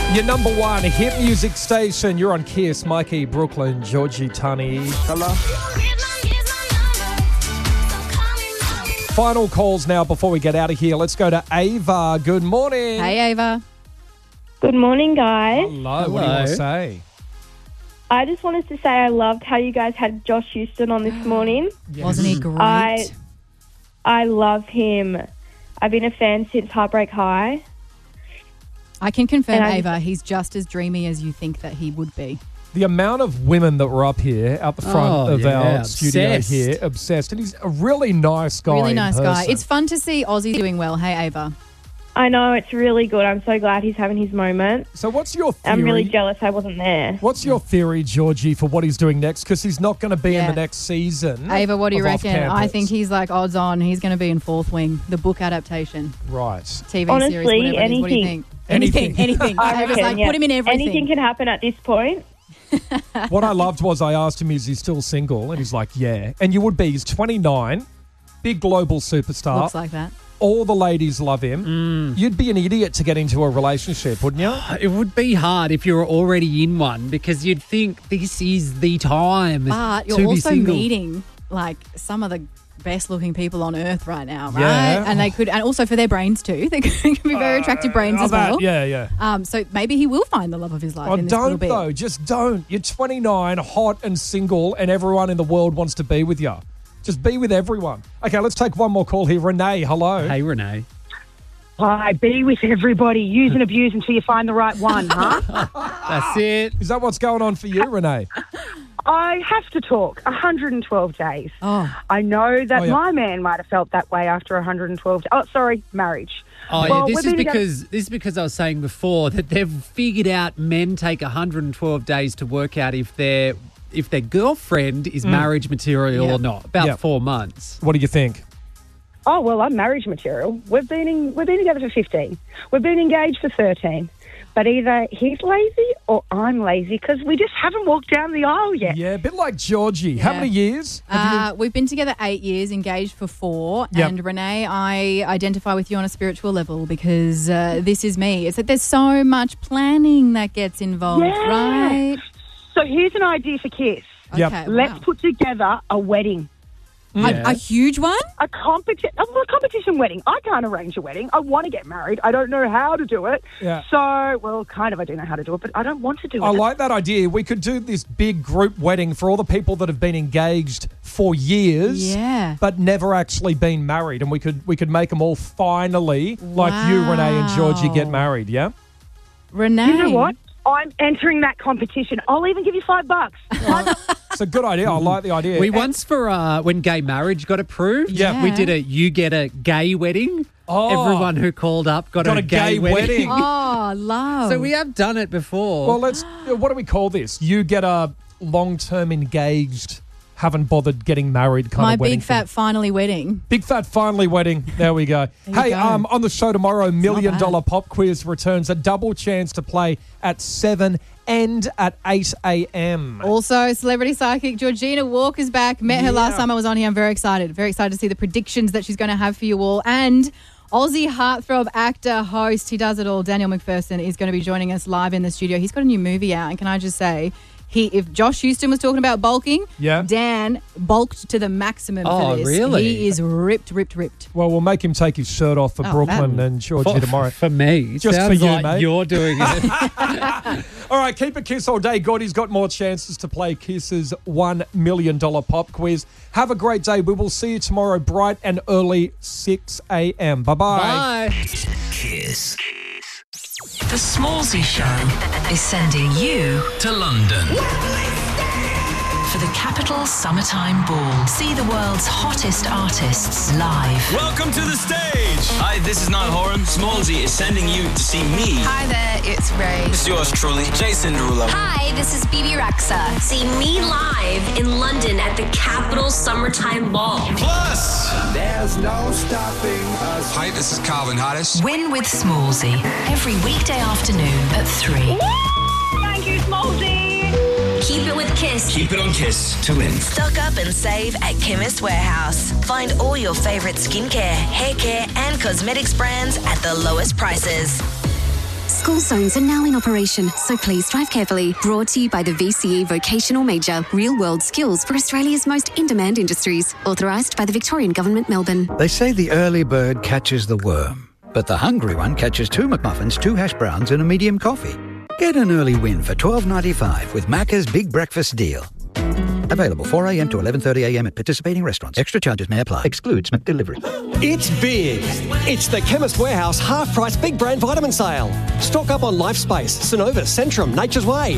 Your number one hit music station. You're on Kiss. Mikey, Brooklyn, Georgie, Tunny. Hello. Final calls now before we get out of here. Let's go to Ava. Good morning. Hey, Ava. Good morning, guys. Hello. What do you want to say? I just wanted to say I loved how you guys had Josh Houston on this morning. Yes. Wasn't he great? I love him. I've been a fan since Heartbreak High. I can confirm, And I- Ava, he's just as dreamy as you think that he would be. The amount of women that were up here, out the front of our studio obsessed. here, obsessed. And he's a really nice guy. Really in nice guy. person. It's fun to see Ozzy doing well. Hey, Ava. I know, it's really good. I'm so glad he's having his moment. So what's your theory? I'm really jealous I wasn't there. What's your theory, Georgie, for what he's doing next? Because he's not going to be in Yeah. the next season. Ava, what do you of reckon? Off I Campus. think he's like odds on. He's going to be in Fourth Wing, the book adaptation, Right. TV Honestly, series, whatever it is. What do you anything. think? Anything. Anything. I Ava's reckon, like, yeah. put him in everything. Anything can happen at this point. What I loved was I asked him, is he still single? And he's like, yeah. And you would be. He's 29, big global superstar. Looks like that. All the ladies love him. You'd be an idiot to get into a relationship, wouldn't you? It would be hard if you were already in one because you'd think this is the time But to you're be also single. meeting like some of the best looking people on earth right now, right? Yeah. And they could, and also for their brains too. They could be very attractive brains as well. Yeah. So maybe he will find the love of his life Oh, in this little don't bit. though. Just don't. You're 29, hot and single, and everyone in the world wants to be with you. Just be with everyone. Okay, let's take one more call here. Renee, hello. Hey, Renee. Hi, be with everybody. Use and abuse until you find the right one, huh? That's it. Is that what's going on for you, Renee? I have to talk. 112 days. Oh, I know that Oh, yeah. my man might have felt that way after 112 days. Oh, sorry, marriage. Oh, Well, yeah, we've been together- this is because I was saying before that they've figured out men take 112 days to work out if their girlfriend is marriage material Yeah. or not. About Yeah. 4 months. What do you think? Oh, well, I'm marriage material. We've been together for 15. We've been engaged for 13. But either he's lazy or I'm lazy because we just haven't walked down the aisle yet. Yeah, a bit like Georgie. How Yeah. many years? we've been together 8 years, engaged for 4. Yep. And Renee, I identify with you on a spiritual level because this is me. It's that there's so much planning that gets involved, Yeah. right? So here's an idea for Kiss. Yep. Okay, Let's wow. put together a wedding. A huge one? A competition wedding. I can't arrange a wedding. I want to get married. I don't know how to do it. Yeah. So, well, kind of I do know how to do it, but I don't want to do I it. like that idea. We could do this big group wedding for all the people that have been engaged for years, Yeah. but never actually been married, and we could make them all finally, like you, Renee, and Georgie, get Wow. married. Yeah. Renee. You know what? I'm entering that competition. I'll even give you $5. It's a good idea. I like the idea. We once for when gay marriage got approved, Yeah. we did you get a gay wedding. Oh. Everyone who called up got a gay wedding. Oh, love. So we have done it before. Well, what do we call this? You get a long-term engaged, haven't bothered getting married kind My of wedding. big fat finally wedding. Big fat finally wedding. There we go. Hey, go. on the show tomorrow, $1 million bad. pop quiz returns. A double chance to play at 7 and at 8 a.m. Also, celebrity psychic Georgina Walker's back. Met her last Yeah. time I was on here. I'm very excited. Very excited to see the predictions that she's going to have for you all. And Aussie heartthrob actor, host, he does it all, Daniel McPherson, is going to be joining us live in the studio. He's got a new movie out, and can I just say, if Josh Houston was talking about bulking, Yeah. Dan bulked to the maximum Oh, for this. really? He is ripped. Well, we'll make him take his shirt off for Oh, Brooklyn man. and Georgie tomorrow. For me, Just sounds for you, like mate. you're doing it. All right, keep a Kiss all day. Gordy's got more chances to play Kiss's $1 million pop quiz. Have a great day. We will see you tomorrow bright and early, 6 a.m. Bye-bye. Bye. Kiss. The Smallsy Show is sending you To London. for the Capital Summertime Ball. See the world's hottest artists live. Welcome to the stage. Hi, this is Niall Horan. Smallsy is sending you to see me. Hi there, it's Ray. It's yours truly, Jason Derulo. Hi, this is BB Rexa. See me live in London at the Capital Summertime Ball. Plus, There's no stopping us. hi, this is Calvin Harris. Win with Smallsy every weekday afternoon at 3. Thank you, Smallsy. Keep it with Kiss. Keep it on Kiss to win. Stock up and save at Chemist Warehouse. Find all your favourite skincare, hair care and cosmetics brands at the lowest prices. School zones are now in operation, so please drive carefully. Brought to you by the VCE Vocational Major, real-world skills for Australia's most in-demand industries. Authorised by the Victorian Government, Melbourne. They say the early bird catches the worm, but the hungry one catches 2 McMuffins, 2 hash browns and a medium coffee. Get an early win for $12.95 with Macca's Big Breakfast Deal. Available 4 a.m. to 11:30 a.m. at participating restaurants. Extra charges may apply. Excludes McDelivery. It's big. It's the Chemist Warehouse half-price big brand vitamin sale. Stock up on LifeSpace, Synovus, Centrum, Nature's Way.